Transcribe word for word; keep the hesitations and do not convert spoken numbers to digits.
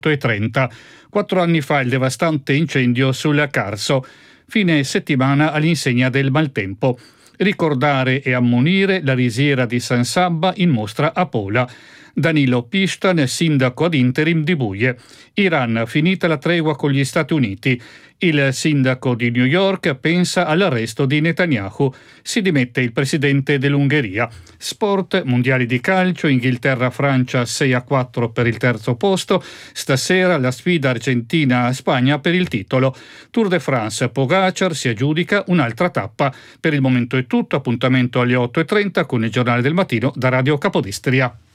e trenta. Quattro anni fa il devastante incendio sul Carso. Fine settimana all'insegna del maltempo. Ricordare e ammonire la risiera di San Sabba in mostra a Pola. Danilo Pistan, sindaco ad interim di Buie. Iran, finita la tregua con gli Stati Uniti. Il sindaco di New York pensa all'arresto di Netanyahu. Si dimette il presidente dell'Ungheria. Sport, mondiali di calcio, Inghilterra-Francia sei a quattro per il terzo posto. Stasera la sfida Argentina-Spagna per il titolo. Tour de France, Pogacar si aggiudica un'altra tappa. Per il momento è tutto, appuntamento alle otto e trenta con il giornale del mattino da Radio Capodistria.